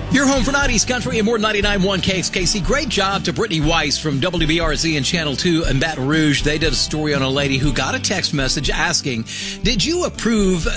Your home for 90s country and more 99.1 KXKC. Great job to Brittany Weiss from WBRZ and Channel 2 in Baton Rouge. They did a story on a lady who got a text message asking, did you approve